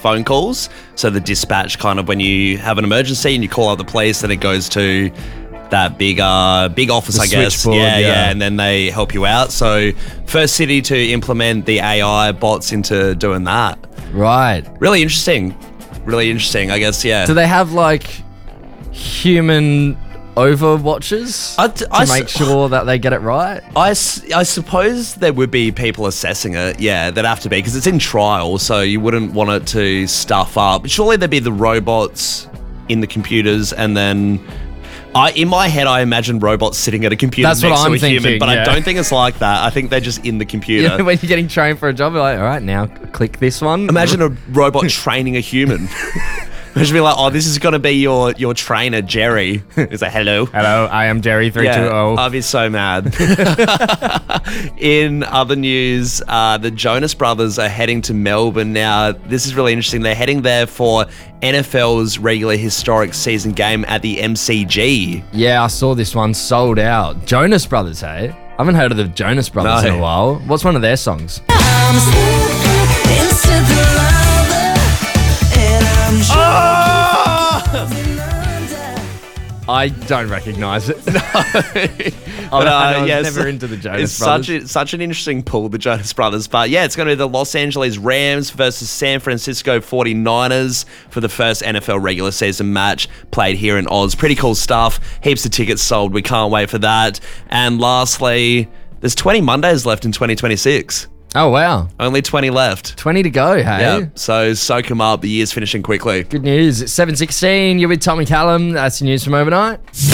phone calls. So the dispatch kind of when you have an emergency and you call out the police, then it goes to that big office, I guess. Switchboard, Yeah, and then they help you out. So first city to implement the AI bots into doing that. Right. Really interesting, I guess, yeah. Do they have like human overwatchers to make sure that they get it right? I suppose there would be people assessing it, yeah, that'd have to be, because it's in trial, so you wouldn't want it to stuff up. Surely there'd be the robots in the computers, and then in my head, I imagine robots sitting at a computer That's next what to I'm a human, thinking, but yeah. I don't think it's like that. I think they're just in the computer. You know, when you're getting trained for a job, you're like, all right, now click this one. Imagine a robot training a human. Imagine being like, oh, this is going to be your trainer, Jerry. He's like, hello. Hello, I am Jerry 320. I'd be so mad. In other news, the Jonas Brothers are heading to Melbourne now. This is really interesting. They're heading there for NFL's regular historic season game at the MCG. Yeah, I saw this one sold out. Jonas Brothers, hey? I haven't heard of the Jonas Brothers in a while. What's one of their songs? I'm slipping into the lava, and I'm I don't recognise it. I was never into the Jonas it's Brothers. such an interesting pull, the Jonas Brothers. But yeah, it's going to be the Los Angeles Rams versus San Francisco 49ers for the first NFL regular season match played here in Oz. Pretty cool stuff. Heaps of tickets sold. We can't wait for that. And lastly, there's 20 Mondays left in 2026. Oh, wow. Only 20 left. 20 to go, hey? Yeah, so soak them up. The year's finishing quickly. Good news. It's 7:16. You're with Tommy Callum. That's your news from overnight.